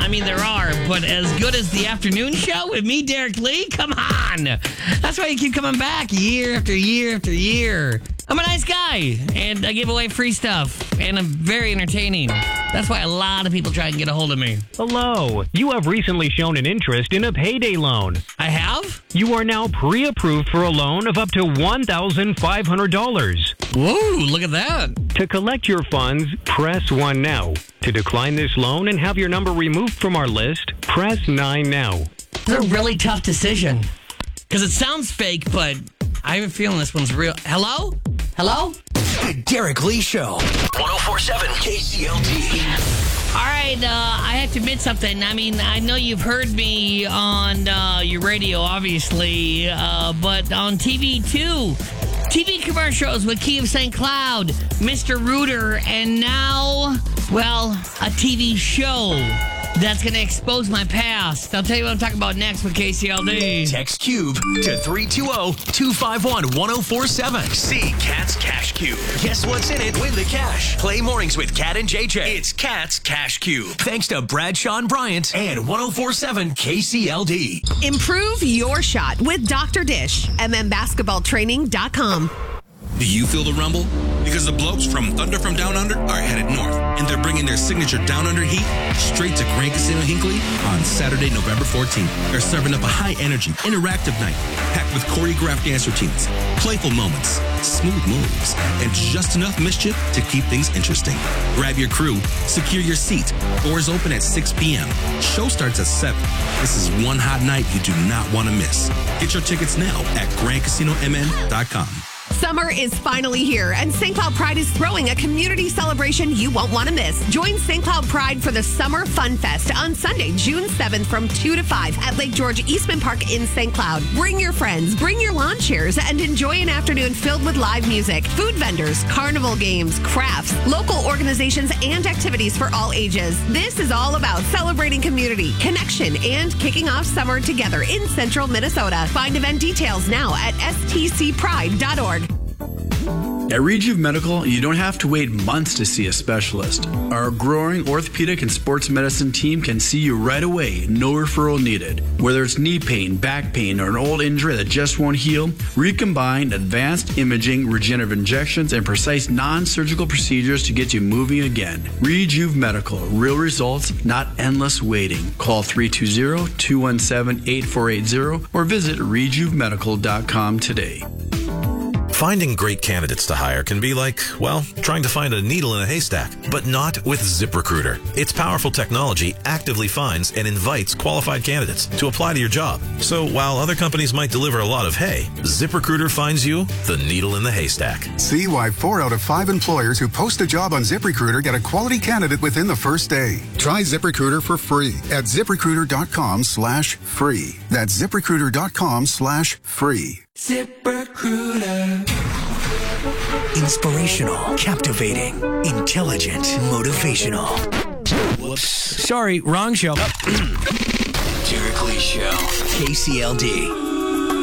I mean, there are, but as good as the afternoon show with me, Derek Lee, come on. That's why you keep coming back year after year after year. I'm a nice guy, and I give away free stuff, and I'm very entertaining. That's why a lot of people try and get a hold of me. Hello. You have recently shown an interest in a payday loan. I have? You are now pre-approved for a loan of up to $1,500. Whoa, look at that. To collect your funds, press 1 now. To decline this loan and have your number removed from our list, press 9 now. It's a really tough decision. Because it sounds fake, but I have a feeling this one's real. Hello? Hello? The Derek Lee Show. 104.7 KCLD. All right, I have to admit something. I mean, I know you've heard me on your radio, obviously, but on TV, too. TV commercials with Key of St. Cloud, Mr. Rooter, and now, well, a TV show that's going to expose my past. I'll tell you what I'm talking about next with KCLD. Text Cube to 320-251-1047. See Cat's Cash Cube. Guess what's in it? Win the cash. Play mornings with Cat and JJ. It's Cat's Cash Cube. Thanks to Bradshaw and Bryant and 1047 KCLD. Improve your shot with Dr. Dish. MMBasketballtraining.com. Do you feel the rumble? Because the blokes from Thunder from Down Under are headed north, and they're bringing their signature Down Under heat straight to Grand Casino Hinckley on Saturday, November 14th. They're serving up a high-energy, interactive night packed with choreographed dance routines, playful moments, smooth moves, and just enough mischief to keep things interesting. Grab your crew, secure your seat. Doors open at 6 p.m. Show starts at 7. This is one hot night you do not want to miss. Get your tickets now at GrandCasinoMN.com. Summer is finally here, and St. Cloud Pride is throwing a community celebration you won't want to miss. Join St. Cloud Pride for the Summer Fun Fest on Sunday, June 7th from 2 to 5 at Lake George Eastman Park in St. Cloud. Bring your friends, bring your lawn chairs, and enjoy an afternoon filled with live music, food vendors, carnival games, crafts, local organizations, and activities for all ages. This is all about celebrating community, connection, and kicking off summer together in central Minnesota. Find event details now at stcpride.org. At Rejuve Medical, you don't have to wait months to see a specialist. Our growing orthopedic and sports medicine team can see you right away, no referral needed. Whether it's knee pain, back pain, or an old injury that just won't heal, Recombine advanced imaging, regenerative injections, and precise non-surgical procedures to get you moving again. Rejuve Medical, real results, not endless waiting. Call 320-217-8480 or visit RejuveMedical.com today. Finding great candidates to hire can be like, well, trying to find a needle in a haystack, but not with ZipRecruiter. Its powerful technology actively finds and invites qualified candidates to apply to your job. So while other companies might deliver a lot of hay, ZipRecruiter finds you the needle in the haystack. See why 4 out of 5 employers who post a job on ZipRecruiter get a quality candidate within the first day. Try ZipRecruiter for free at ZipRecruiter.com/free. That's ZipRecruiter.com/free. ZipRecruiter. Inspirational, captivating, intelligent, motivational. Whoops. Sorry, wrong show. Derek Lee Show. KCLD.